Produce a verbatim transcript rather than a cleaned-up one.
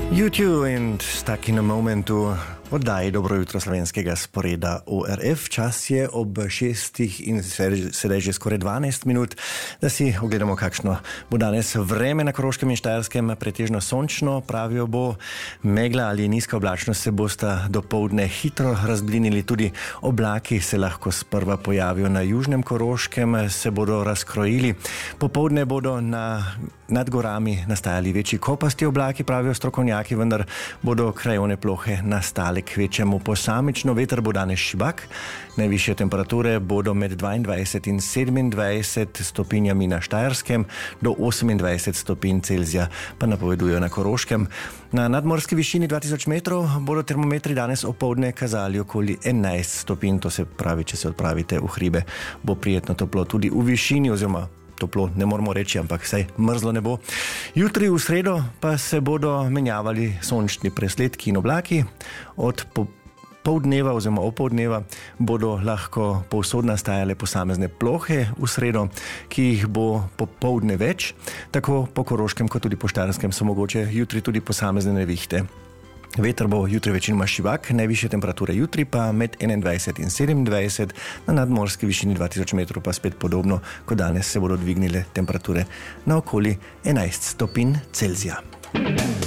U dva in Stuck in a Momentu oddaji Dobro jutro slovenskega sporeda O R F. Čas je ob šestih in sedaj že skoraj dvanajst minut, da si ogledamo, kakšno bo danes vreme na Koroškem in Štajerskem. Pretežno sončno, pravijo bo, megla ali nizka oblačnost se bosta dopoldne hitro razblinili, tudi oblaki se lahko sprva pojavijo na južnem Koroškem, se bodo razkrojili. Popoldne bodo na, nad gorami nastajali večji kopasti oblaki, pravijo strokovnjaki, vendar bodo krajevne plohe nastale kvečemu posamično. Veter bo danes šibak, najvišje temperature bodo med dvaindvajset in sedemindvajset stopinjami na Štajerskem, do osemindvajset stopinj Celzija pa napovedujejo na Koroškem. Na nadmorski višini dva tisoč metrov bodo termometri danes opoldne kazali okoli enajst stopinj, to se pravi, če se odpravite v hribe, bo prijetno toplo tudi v višini, oziroma toplo ne moramo reči, ampak saj mrzlo ne bo. Jutri v sredo pa se bodo menjavali sončni presledki in oblaki. Od po pol dneva oziroma opoldneva bodo lahko povsod nastajale posamezne plohe v sredo, ki jih bo popoldne več. Tako po Koroškem kot tudi po Štajerskem so mogoče jutri tudi posamezne nevihte. Veter bo jutri večinoma šibak, najvišje temperature jutri pa med enaindvajset in sedemindvajset, na nadmorski višini dva tisoč metrov pa spet podobno kot danes se bodo dvignile temperature na okoli enajst stopinj Celzija.